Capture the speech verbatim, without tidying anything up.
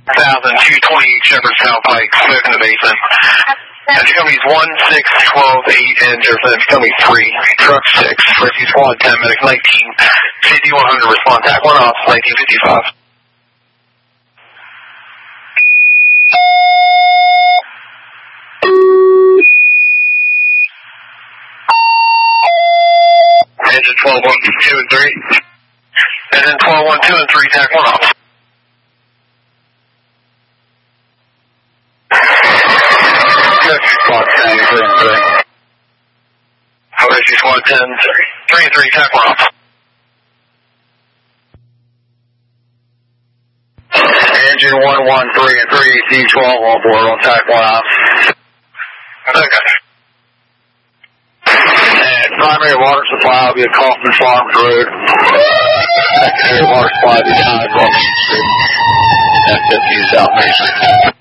thousand two twenty Shepherd South Pike, smoke in the basement. That's companies one, six, twelve, eight, and Jefferson. Company three, truck six, rescue squad ten, medic nineteen, safety one hundred, respond tac one off, nineteen fifty-five. Engine twelve one, two, and three. Engine twelve one, two, and three, tac one off. Squad ten, three, and three. Rescue squad ten, three, and three, tac one off. Engine one one three and three, D twelve on board on tac one off. Okay. And primary water supply will be at Kaufman Farms Road. Secondary water supply will be down at Kaufman Street. F fifty South Main Street.